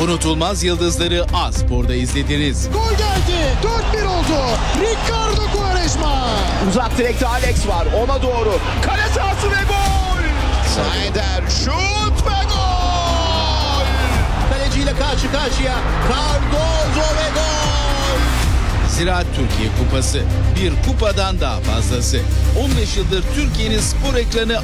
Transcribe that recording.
Unutulmaz yıldızları A-Spor'da izlediniz. Gol geldi. 4-1 oldu. Ricardo Quaresma. Uzak direkte Alex var. Ona doğru. Kale sahası ve gol. Snyder şut ve gol. Kaleciyle karşı karşıya. Cardozo ve gol. Ziraat Türkiye Kupası. Bir kupadan daha fazlası. 15 yıldır Türkiye'nin spor ekranı